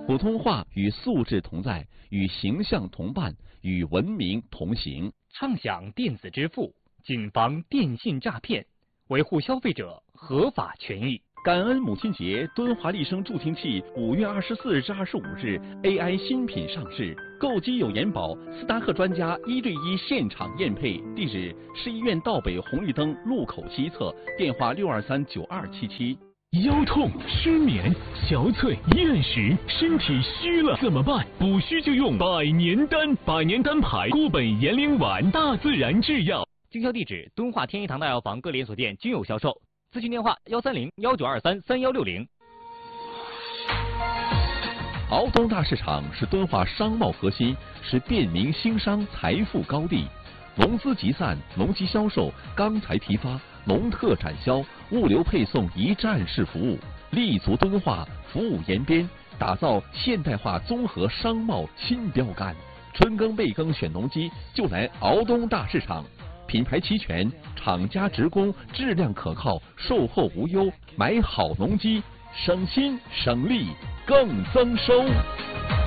普通话与素质同在，与形象同伴，与文明同行。 畅享电子支付，谨防电信诈骗，维护消费者合法权益。 感恩母亲节，敦华丽声助听器5月24日至25日 AI 新品上市，购机有延保，斯达克专家1对1现场验配，地址市医院道北红绿灯路口西侧，电话6239277。 腰痛、失眠、憔悴、厌食，身体虚了怎么办？补虚就用百年丹，百年丹牌固本延龄丸，大自然制药。 经销地址：敦化天一堂大药房各连锁店均有销售。咨询电话：130-1923-3160。 敖东大市场是敦化商贸核心，是便民兴商财富高地。农资集散、农机销售、钢材批发、农特展销、物流配送一站式服务，立足敦化，服务延边，打造现代化综合商贸新标杆。春耕备耕选农机，就来敖东大市场。品牌齐全，厂家直供，质量可靠，售后无忧。买好农机，省心省力更增收。